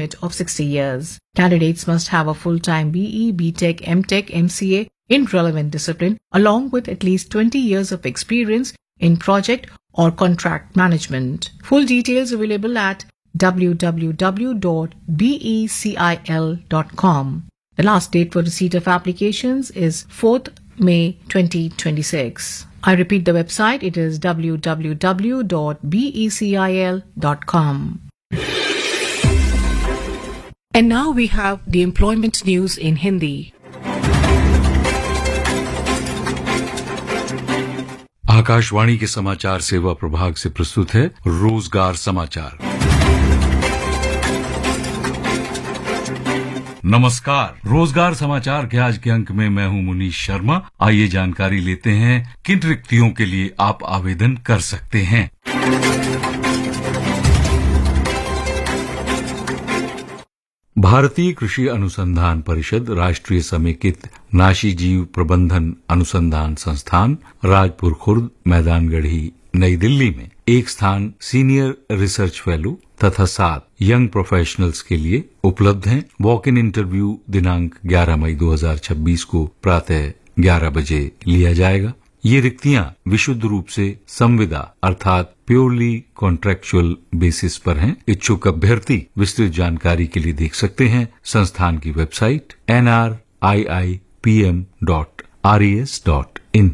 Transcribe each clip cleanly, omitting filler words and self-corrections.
limit of 60 years. Candidates must have a full-time BE, BTech, MTech, MCA in relevant discipline, along with at least 20 years of experience in project or contract management. Full details available at www.becil.com. The last date for receipt of applications is 4th May 2026. I repeat the website, it is www.becil.com. And now we have the employment news in Hindi. Akashvani के समाचार सेवा प्रभाग से प्रस्तुत है रोजगार समाचार। नमस्कार, रोजगार समाचार के आज के अंक में मैं हूं मुनीश शर्मा। आइए जानकारी लेते हैं किन रिक्तियों के लिए आप आवेदन कर सकते हैं। भारतीय कृषि अनुसंधान परिषद, राष्ट्रीय समेकित नाशी जीव प्रबंधन अनुसंधान संस्थान, राजपुर खुर्द, मैदानगढ़ी, नई दिल्ली में एक स्थान सीनियर रिसर्च फेलो तथा 7 यंग प्रोफेशनल्स के लिए उपलब्ध हैं। वॉक इन इंटरव्यू दिनांक 11 मई 2026 को प्रातः 11 बजे लिया जाएगा। ये रिक्तियां विशुद्ध रूप से संविदा अर्थात प्योरली कॉन्ट्रैक्चुअल बेसिस पर हैं। इच्छुक अभ्यर्थी विस्तृत जानकारी के लिए देख सकते हैं संस्थान की वेबसाइट nriipm.res.in।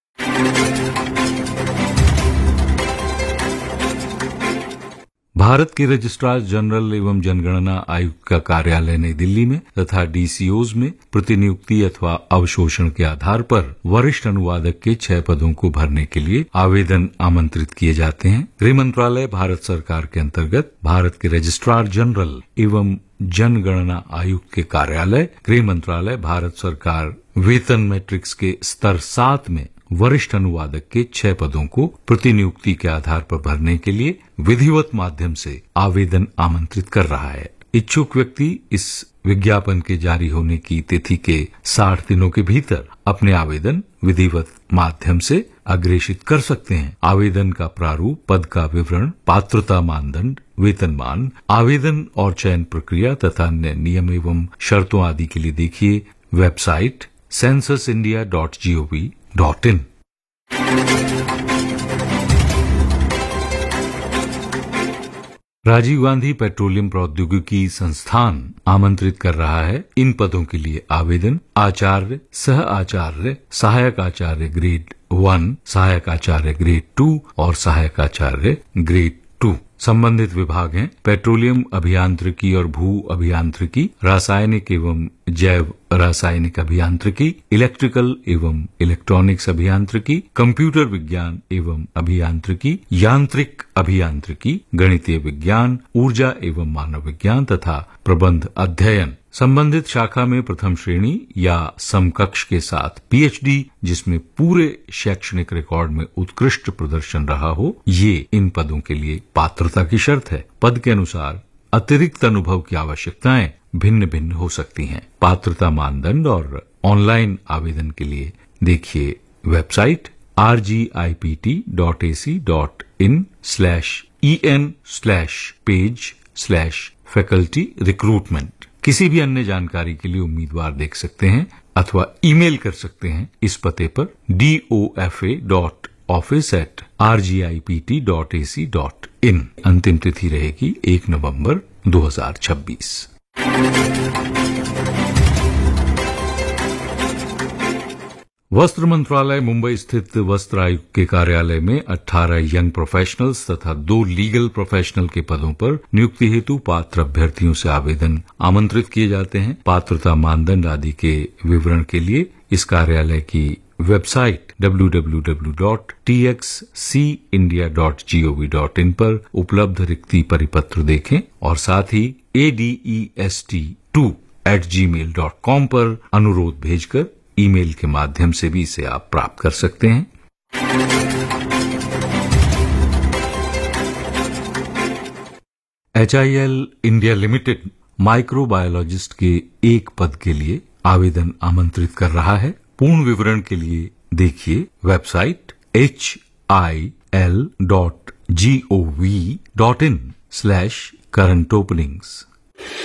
भारत के रजिस्ट्रार जनरल एवं जनगणना आयुक्त का कार्यालय नई दिल्ली में तथा डीसीओज में प्रतिनियुक्ति अथवा अवशोषण के आधार पर वरिष्ठ अनुवादक के 6 पदों को भरने के लिए आवेदन आमंत्रित किए जाते हैं। गृह मंत्रालय भारत सरकार के अंतर्गत भारत के रजिस्ट्रार जनरल एवं जनगणना आयुक्त के कार्यालय, गृह मंत्रालय भारत सरकार वेतन मैट्रिक्स के स्तर 7 में वरिष्ठ अनुवादक के 6 पदों को प्रतिनियुक्ति के आधार पर भरने के लिए विधिवत माध्यम से आवेदन आमंत्रित कर रहा है। इच्छुक व्यक्ति इस विज्ञापन के जारी होने की तिथि के 60 दिनों के भीतर अपने आवेदन विधिवत माध्यम से अग्रेषित कर सकते हैं। आवेदन का प्रारूप, पद का विवरण, पात्रता मानदंड, वेतनमान, आवेदन और चयन प्रक्रिया तथा अन्य नियम एवं शर्तों आदि के लिए देखिए website censusindia.gov.in। Rajiv Gandhi petroleum प्रौद्योगिकी संस्थान आमंत्रित कर रहा है इन पदों के लिए आवेदन आचार्य, सह आचार्य, सहायक आचार्य ग्रेड 1, सहायक आचार्य ग्रेड 2 और सहायक आचार्य ग्रेड 2। संबंधित विभाग हैं पेट्रोलियम अभियांत्रिकी और भू अभियांत्रिकी, रासायनिक एवं जैव रासायनिक अभियांत्रिकी, इलेक्ट्रिकल एवं इलेक्ट्रॉनिक्स अभियांत्रिकी, कंप्यूटर विज्ञान एवं अभियांत्रिकी, यांत्रिक अभियांत्रिकी, गणितीय विज्ञान, ऊर्जा एवं मानव विज्ञान तथा प्रबंध अध्ययन। संबंधित शाखा में प्रथम श्रेणी या समकक्ष के साथ पीएचडी जिसमें पूरे शैक्षणिक रिकॉर्ड में उत्कृष्ट प्रदर्शन रहा हो, ये इन पदों के लिए पात्रता की शर्त है। पद के अनुसार अतिरिक्त अनुभव की आवश्यकताएं भिन्न भिन्न हो सकती हैं। पात्रता मानदंड और ऑनलाइन आवेदन के लिए देखिए वेबसाइट rgIPT.ac.in/en/page/faculty recruitment। किसी भी अन्य जानकारी के लिए उम्मीदवार देख सकते हैं अथवा ईमेल कर सकते हैं इस पते पर dofa.office@rgipt.ac.in। अंतिम तिथि रहेगी 1 नवंबर 2026। वस्त्र मंत्रालय मुंबई स्थित वस्त्र आयुक्त के कार्यालय में 18 यंग प्रोफेशनल्स तथा 2 लीगल प्रोफेशनल के पदों पर नियुक्ति हेतु पात्र अभ्यर्थियों से आवेदन आमंत्रित किए जाते हैं। पात्रता मानदंड आदि के विवरण के लिए इस कार्यालय की वेबसाइट www.txcindia.gov.in पर उपलब्ध रिक्ति परिपत्र देखें और साथ ही adest2@gmail.com पर अनुरोध भेजकर ईमेल के माध्यम से भी इसे आप प्राप्त कर सकते हैं। HIL इंडिया लिमिटेड माइक्रोबायोलॉजिस्ट के एक पद के लिए आवेदन आमंत्रित कर रहा है। पूर्ण विवरण के लिए देखिए वेबसाइट hil.gov.in/current openings।